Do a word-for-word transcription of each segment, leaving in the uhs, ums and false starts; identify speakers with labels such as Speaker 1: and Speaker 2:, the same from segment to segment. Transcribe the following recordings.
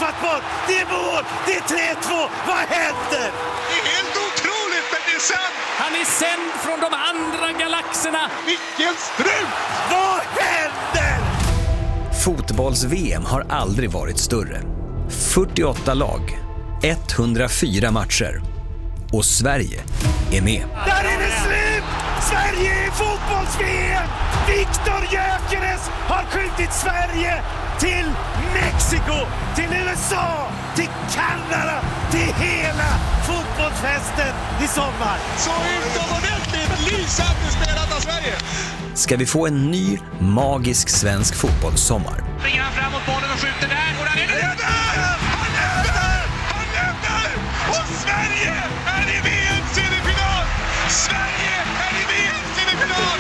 Speaker 1: Skrattmål, det är mål, det är tre två. Vad händer?
Speaker 2: Det är helt otroligt, men det är sant.
Speaker 3: Han är sänd från de andra galaxerna.
Speaker 2: Vilken strut!
Speaker 1: Vad händer?
Speaker 4: Fotbolls-V M har aldrig varit större. fyrtioåtta lag, etthundrafyra matcher. Och Sverige är med.
Speaker 1: Där är det slut! Sverige är fotbolls-V M! Viktor Gyökeres har skjutit Sverige till Mexiko, till U S A, till Kanada, till hela fotbollsfesten i sommar.
Speaker 2: Så utomordentligt lysande spelat av Sverige.
Speaker 4: Ska vi få en ny magisk svensk fotbollssommar?
Speaker 3: Springer han framåt bollen och skjuter där. Och där är det.
Speaker 2: Han lämnar! Han lämnar! Han lämnar! Och Sverige är i V M-semifinal! Sverige är i V M-semifinal!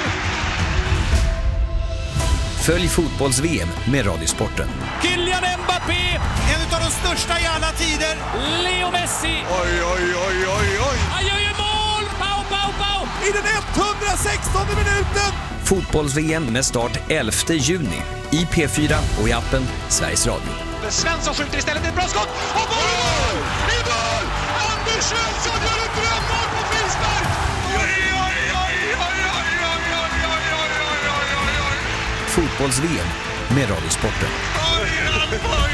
Speaker 4: Följ fotbolls-V M med Radiosporten.
Speaker 3: Kylian Mbappé.
Speaker 5: En av de största i alla tider.
Speaker 3: Leo Messi.
Speaker 2: Oj, oj, oj, oj, oj!
Speaker 3: Han gör ju mål! Pau, pau, pau!
Speaker 5: I den etthundrasextonde minuten!
Speaker 4: Fotbolls-V M med start elfte juni i P fyra och i appen Sveriges Radio.
Speaker 3: Svensson skjuter istället ett bra skott.
Speaker 2: Och mål! I mål! Anders Svensson gör ett drömmål på frispark! Oj, oj, oj, oj, oj, oj, oj, oj, oj, oj, oj, oj.
Speaker 4: Fotbolls-V M med Radiosporten.
Speaker 2: Oj, oj, oj.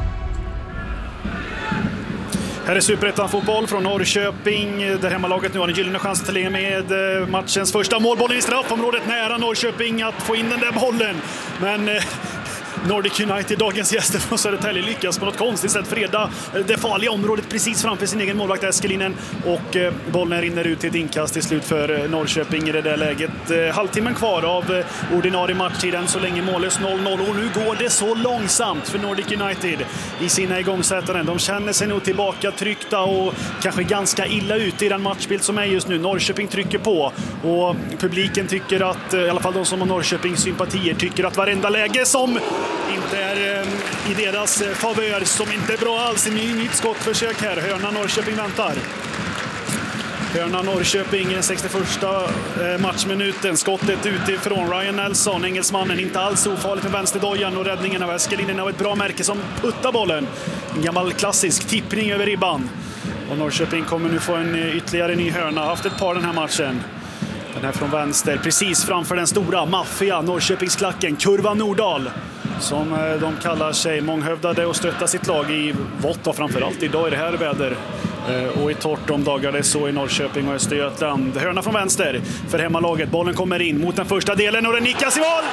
Speaker 6: Här är Superettan-fotboll från Norrköping, där hemmalaget nu har en gyllene chans att ta med matchens första målbollen i straffområdet, nära Norrköping att få in den där bollen. Men eh, Nordic United, dagens gäster från Södertälje, lyckas på något konstigt sätt freda det farliga området precis framför sin egen målvakt Eskelinen, och eh, bollen rinner ut till ett inkast till slut för eh, Norrköping i det där läget. Eh, halvtimmen kvar av eh, ordinarie matchtiden, så länge mållös noll noll, och nu går det så långsamt för Nordic United i sina igångsättaren. De känner sig nog tillbaka tryckta och kanske ganska illa ute i den matchbild som är just nu. Norrköping trycker på, och publiken tycker att, i alla fall de som har Norrköpings sympatier, tycker att varenda läge som inte är eh, i deras favör, som inte är bra alls. En ny nytt skottförsök här. Hörna Norrköping väntar. Hörna Norrköping i den sextioförsta eh, matchminuten. Skottet utifrån Ryan Nelson, engelsmannen, inte alls ofarligt med vänsterdojan, och räddningen av Eskelinen av ett bra märke som puttar bollen. En gammal klassisk tippning över ribban. Och Norrköping kommer nu få en ytterligare ny hörna. Haft ett par den här matchen. Den här från vänster, precis framför den stora maffia Norrköpingsklacken, Kurva Nordahl, som de kallar sig, månghövdade och stöttar sitt lag i vått och framförallt idag i det här väder. Och i torrt de dagar det så i Norrköping och Östergötland. Hörna från vänster för hemmalaget. Bollen kommer in mot den första delen och den nickas i mål!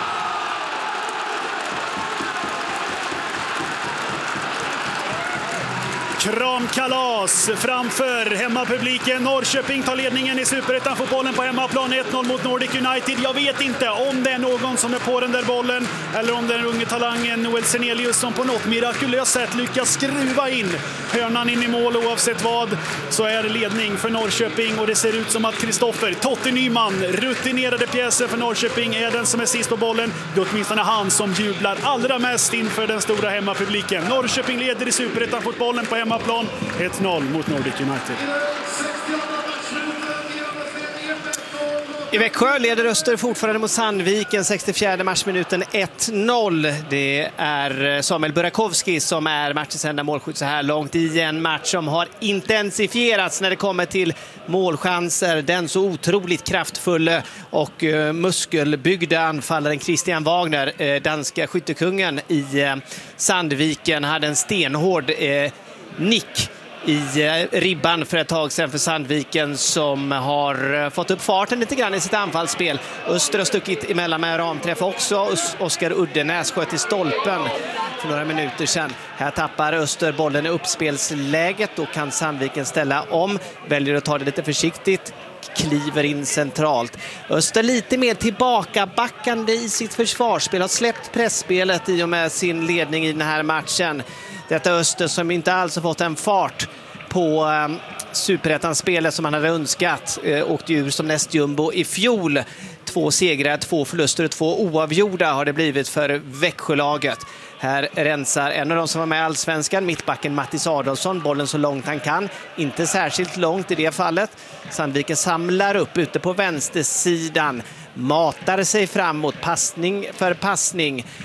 Speaker 6: Kramkalas framför hemmapubliken. Norrköping tar ledningen i Superettan-fotbollen på hemmaplan, ett noll mot Nordic United. Jag vet inte om det är någon som är på den där bollen, eller om det är den unge talangen Noel Sernelius som på något mirakulöst sätt lyckas skruva in hörnan in i mål. Oavsett vad så är det ledning för Norrköping, och det ser ut som att Kristoffer Totte Nyman, rutinerade pjäser för Norrköping, är den som är sist på bollen. Det är åtminstone han som jublar allra mest inför den stora hemmapubliken. Norrköping leder i Superettan-fotbollen på hemmaplan ett noll mot Nordic United.
Speaker 7: I Växjö leder Öster fortfarande mot Sandviken, sextiofjärde matchminuten, ett noll. Det är Samuel Burakovsky som är matchens enda målskytt så här långt i en match som har intensifierats när det kommer till målchanser. Den så otroligt kraftfulla och muskelbyggda anfallaren Christian Wagner, danska skyttekungen i Sandviken, hade en stenhård nick i ribban för ett tag sedan för Sandviken, som har fått upp farten lite grann i sitt anfallsspel. Öster har stuckit emellan med ramträff också. Oskar Uddenäs sköt i stolpen för några minuter sedan. Här tappar Öster bollen i uppspelsläget. Då kan Sandviken ställa om. Väljer att ta det lite försiktigt. Kliver in centralt. Öster lite mer tillbakabackande i sitt försvarsspel. Har släppt pressspelet i och med sin ledning i den här matchen. Detta Öster som inte alls har fått en fart på um, Superettan-spelet som han hade önskat. Uh, åkte ur som nästjumbo i fjol. Två segrar, två förluster och två oavgjorda har det blivit för Växjölaget. Här rensar en av de som var med i Allsvenskan, mittbacken Mattis Adolfsson, bollen så långt han kan. Inte särskilt långt i det fallet. Sandviken samlar upp ute på vänstersidan. Matar sig framåt, passning för passning.